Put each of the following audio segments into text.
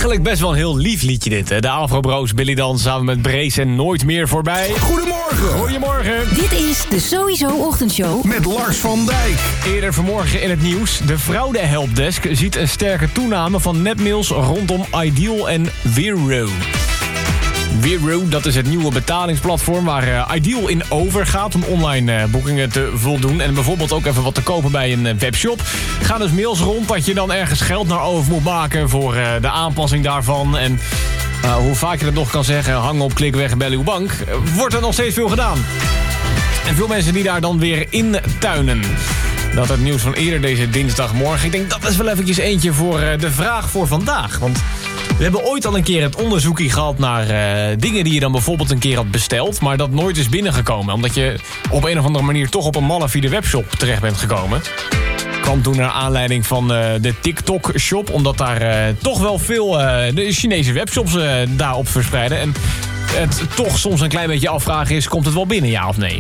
Eigenlijk best wel een heel lief liedje dit, hè? De Afro Bros, Billy Dan samen met Brace en Nooit meer voorbij. Goedemorgen. Goedemorgen. Dit is de Sowieso Ochtendshow Met Lars van Dijk. Eerder vanmorgen in het nieuws. De fraude-helpdesk ziet een sterke toename van nepmails rondom Ideal en Wero. Wero, dat is het nieuwe betalingsplatform waar Ideal in overgaat om online boekingen te voldoen. En bijvoorbeeld ook even wat te kopen bij een webshop. Gaan dus mails rond dat je dan ergens geld naar over moet maken voor de aanpassing daarvan. En hoe vaak je dat nog kan zeggen, hangen op, klik weg en bellen uw bank, wordt er nog steeds veel gedaan. En veel mensen die daar dan weer in tuinen. Dat het nieuws van eerder deze dinsdagmorgen. Ik denk dat is wel eventjes eentje voor de vraag voor vandaag. Want we hebben ooit al een keer het onderzoekje gehad naar dingen die je dan bijvoorbeeld een keer had besteld, maar dat nooit is binnengekomen. Omdat je op een of andere manier toch op een malafide webshop terecht bent gekomen. Kwam toen naar aanleiding van de TikTok-shop, omdat daar toch wel veel de Chinese webshops daarop verspreiden. En het toch soms een klein beetje afvragen is, komt het wel binnen, ja of nee?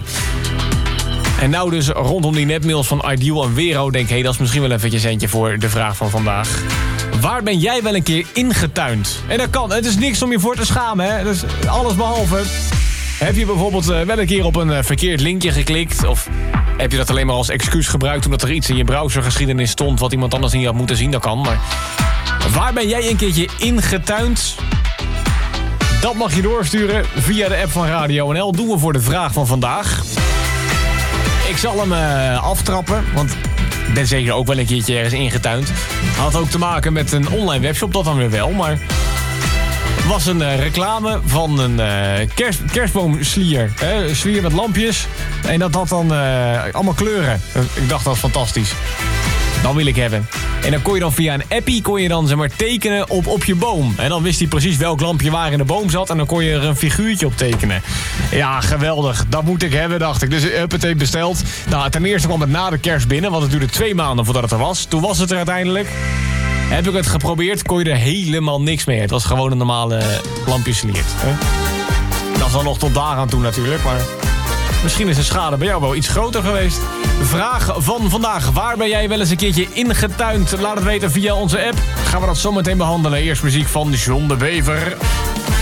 En nou dus rondom die nepmails van Ideal en Wero denk ik, dat is misschien wel eventjes eentje voor de vraag van vandaag. Waar ben jij wel een keer ingetuind? En dat kan, het is niks om je voor te schamen, hè? Dus alles behalve. Heb je bijvoorbeeld wel een keer op een verkeerd linkje geklikt? Of heb je dat alleen maar als excuus gebruikt omdat er iets in je browsergeschiedenis stond wat iemand anders niet had moeten zien? Dat kan, maar waar ben jij een keertje ingetuind? Dat mag je doorsturen via de app van Radio NL. Doen we voor de vraag van vandaag. Ik zal hem aftrappen, want ik ben zeker ook wel een keertje ergens ingetuind. Had ook te maken met een online webshop, dat dan weer wel, maar was een reclame van een kerstboomslier. Slier met lampjes. En dat had dan allemaal kleuren. Ik dacht, dat is fantastisch. Dat wil ik hebben. En dan kon je dan via een appie zeg maar, tekenen op je boom. En dan wist hij precies welk lampje waar in de boom zat. En dan kon je er een figuurtje op tekenen. Ja, geweldig. Dat moet ik hebben, dacht ik. Dus het besteld. Nou, ten eerste kwam het na de kerst binnen. Want het duurde 2 maanden voordat het er was. Toen was het er uiteindelijk. Heb ik het geprobeerd, kon je er helemaal niks mee. Het was gewoon een normale lampjeslier. Dat is dan nog tot dagen aan toe natuurlijk, maar misschien is de schade bij jou wel iets groter geweest. Vraag van vandaag. Waar ben jij wel eens een keertje ingetuind? Laat het weten via onze app. Gaan we dat zo meteen behandelen. Eerst muziek van John de Bever.